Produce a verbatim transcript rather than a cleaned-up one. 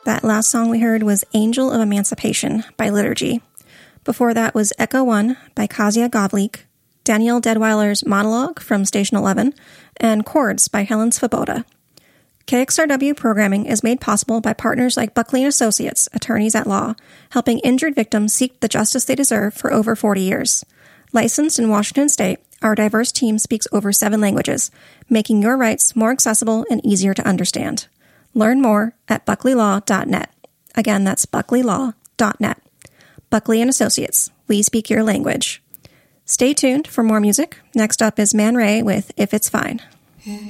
That last song we heard was Angel of Emancipation by Liturgy. Before that was Echo One by Kasia Gavlik, Danielle Deadweiler's Monologue from Station eleven, and Chords by Helen Svoboda. K X R W programming is made possible by partners like Buckley and Associates, attorneys at law, helping injured victims seek the justice they deserve for over forty years. Licensed in Washington State, our diverse team speaks over seven languages, making your rights more accessible and easier to understand. Learn more at buckley law dot net. Again, that's buckley law dot net. Buckley and Associates, we speak your language. Stay tuned for more music. Next up is Man Ray with If It's Fine.